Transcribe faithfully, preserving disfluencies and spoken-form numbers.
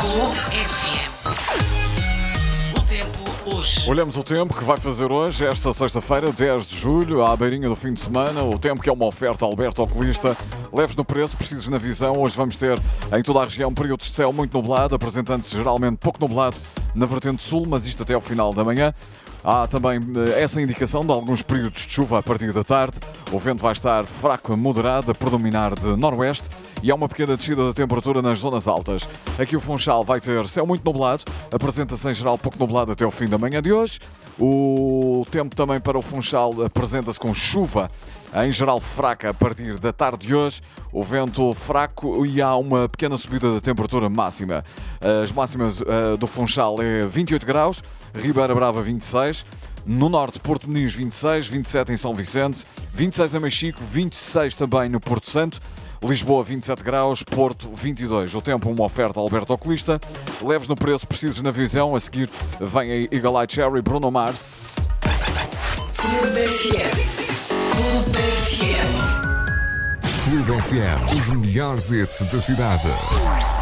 F M. O tempo hoje. Olhamos o tempo que vai fazer hoje, esta sexta-feira, dez de julho, à beirinha do fim de semana. O tempo que é uma oferta Alberto Oculista. Leves no preço, precisos na visão. Hoje vamos ter em toda a região períodos de céu muito nublado, apresentando-se geralmente pouco nublado na vertente sul, mas isto até ao final da manhã. Há também essa indicação de alguns períodos de chuva a partir da tarde. O vento vai estar fraco a moderado, a predominar de noroeste, e há uma pequena descida da temperatura nas zonas altas. Aqui o Funchal vai ter céu muito nublado, apresenta-se em geral pouco nublado até ao fim da manhã de hoje. O tempo também para o Funchal apresenta-se com chuva, em geral fraca a partir da tarde de hoje. O vento fraco e há uma pequena subida da temperatura máxima. As máximas uh, do Funchal é vinte e oito graus, Ribeira Brava vinte e seis, no norte Porto Meniz vinte e seis, vinte e sete em São Vicente, vinte e seis em Mexico, vinte e seis também no Porto Santo, Lisboa vinte e sete graus, Porto vinte e dois. O tempo uma oferta Alberto Oculista. Leves no preço, precisos na visão. A seguir vem a Eagle Eye Cherry, Bruno Mars. Clube F M. Clube F M. Clube F M, os melhores hits da cidade.